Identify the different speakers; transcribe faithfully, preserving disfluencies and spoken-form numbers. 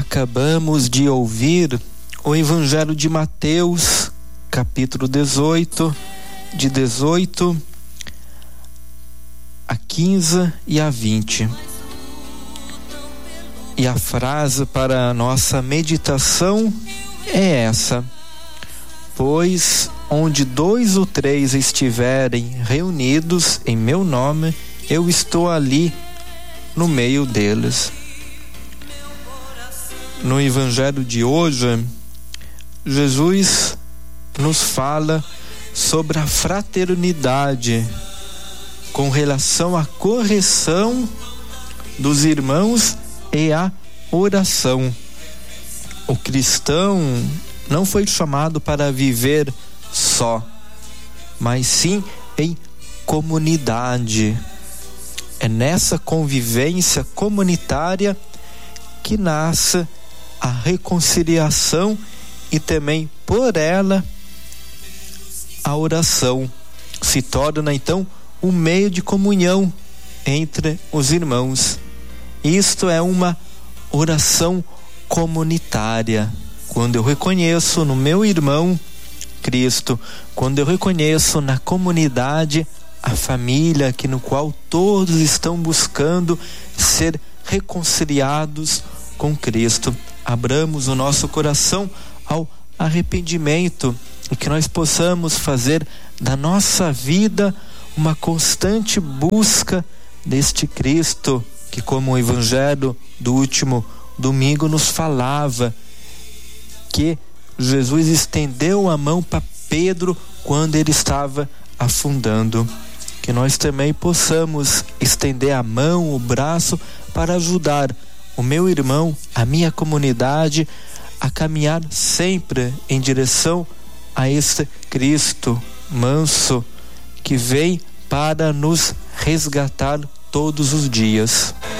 Speaker 1: Acabamos de ouvir o Evangelho de Mateus, capítulo dezoito, de dezoito a quinze e a vinte. E a frase para a nossa meditação é essa: pois onde dois ou três estiverem reunidos em meu nome, eu estou ali no meio deles. No Evangelho de hoje, Jesus nos fala sobre a fraternidade com relação à correção dos irmãos e à oração. O cristão não foi chamado para viver só, mas sim em comunidade. É nessa convivência comunitária que nasce a reconciliação e também por ela a oração se torna então um meio de comunhão entre os irmãos. Isto é uma oração comunitária. Quando eu reconheço no meu irmão Cristo, quando eu reconheço na comunidade a família que no qual todos estão buscando ser reconciliados com Cristo, abramos o nosso coração ao arrependimento e que nós possamos fazer da nossa vida uma constante busca deste Cristo que, como o Evangelho do último domingo nos falava, que Jesus estendeu a mão para Pedro quando ele estava afundando. Que nós também possamos estender a mão, o braço, para ajudar o meu irmão, a minha comunidade, a caminhar sempre em direção a este Cristo manso que vem para nos resgatar todos os dias.